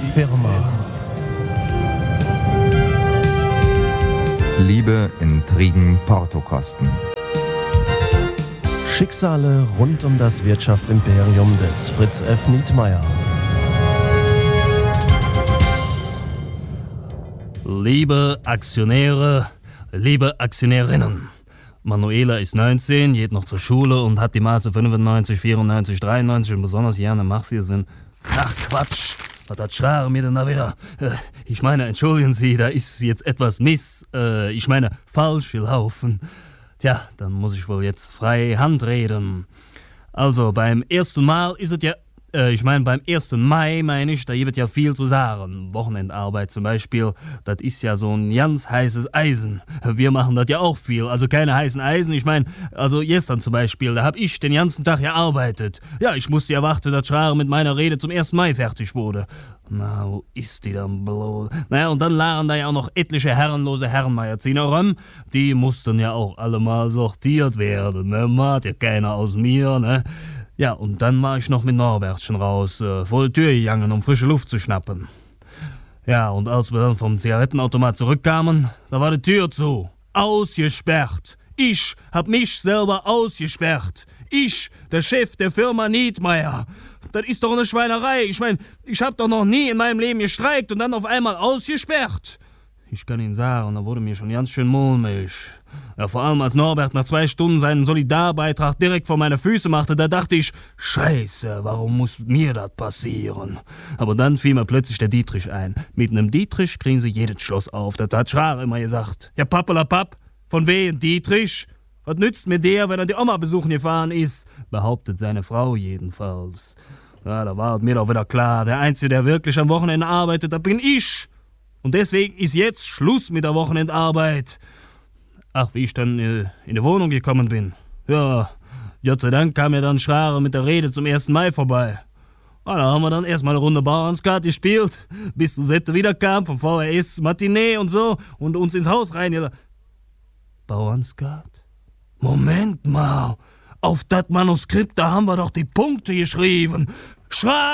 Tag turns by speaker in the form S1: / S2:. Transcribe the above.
S1: Firma.
S2: Liebe, Intrigen, Portokosten.
S1: Schicksale rund um das Wirtschaftsimperium des Fritz F. Nietmeyer.
S3: Liebe Aktionäre, liebe Aktionärinnen. Manuela ist 19, geht noch zur Schule und hat die Maße 95, 94, 93 und besonders gerne macht sie es, wenn... Ach Quatsch, was hat Schrare mir denn da wieder? Ich meine, entschuldigen Sie, da ist jetzt etwas falsch gelaufen. Tja, dann muss ich wohl jetzt frei Hand reden. Also, beim ersten Mal ist es ja... beim 1. Mai, da gibt es ja viel zu sagen. Wochenendarbeit zum Beispiel, das ist ja so ein ganz heißes Eisen. Wir machen das ja auch viel, also keine heißen Eisen. Gestern zum Beispiel, da hab ich den ganzen Tag gearbeitet. Ja, ich musste ja warten, dass Schrare mit meiner Rede zum 1. Mai fertig wurde. Na, wo ist die dann bloß? Naja, und dann lagen da ja auch noch etliche herrenlose Herrenmagazine rum. Die mussten ja auch alle mal sortiert werden, ne? Macht ja keiner aus mir, ne? Ja, und dann war ich noch mit Norbertchen raus, vor die Tür gegangen, um frische Luft zu schnappen. Ja, und als wir dann vom Zigarettenautomat zurückkamen, da war die Tür zu. Ausgesperrt. Ich hab mich selber ausgesperrt. Ich, der Chef der Firma Nietmeyer. Das ist doch eine Schweinerei. Ich hab doch noch nie in meinem Leben gestreikt und dann auf einmal ausgesperrt. Ich kann Ihnen sagen, da wurde mir schon ganz schön mulmig. Ja, vor allem als Norbert nach 2 Stunden seinen Solidarbeitrag direkt vor meine Füße machte, da dachte ich, Scheiße, warum muss mir das passieren? Aber dann fiel mir plötzlich der Dietrich ein. Mit einem Dietrich kriegen sie jedes Schloss auf. Das hat Schrare immer gesagt. Ja, Pappelapapp, von wem Dietrich? Was nützt mir der, wenn er die Oma besuchen gefahren ist? Behauptet seine Frau jedenfalls. Ja, da war mir doch wieder klar, der Einzige, der wirklich am Wochenende arbeitet, das bin ich. Und deswegen ist jetzt Schluss mit der Wochenendarbeit. Ach, wie ich dann in die Wohnung gekommen bin. Ja, Gott sei Dank kam ja dann Schrare mit der Rede zum 1. Mai vorbei. Da haben wir dann erstmal eine Runde Bauernskat gespielt, bis Susette wiederkam vom VHS Matinee und so und uns ins Haus rein. Bauernskat? Moment mal, auf das Manuskript, da haben wir doch die Punkte geschrieben. Schrare!